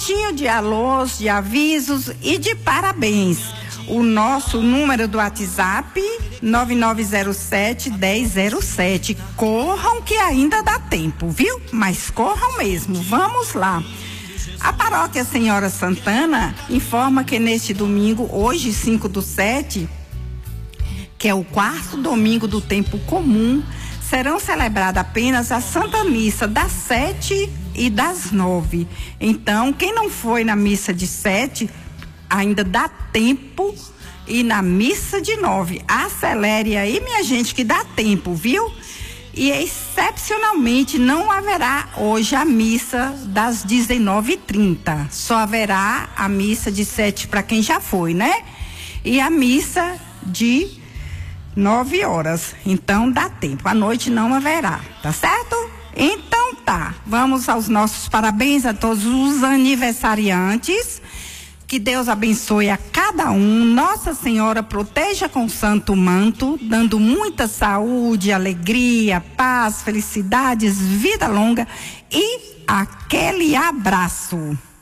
montinho de alôs, de avisos e de parabéns. O nosso número do WhatsApp, 9907-1007. Corram que ainda dá tempo, viu? Mas corram mesmo, vamos lá. A Paróquia Senhora Santana informa que neste domingo, hoje 5/7, que é o 4º domingo do tempo comum, serão celebradas apenas a Santa Missa das 7 e das 9. Então, quem não foi na missa de 7, ainda dá tempo, e na missa de 9. Acelere aí, minha gente, que dá tempo, viu? E excepcionalmente não haverá hoje a missa das 19h30. Só haverá a missa de 7 para quem já foi, né? E a missa de 9 horas. Então dá tempo. À noite não haverá, tá certo? Então tá. Vamos aos nossos parabéns a todos os aniversariantes. Que Deus abençoe a cada um. Nossa Senhora proteja com o santo manto, dando muita saúde, alegria, paz, felicidades, vida longa e aquele abraço.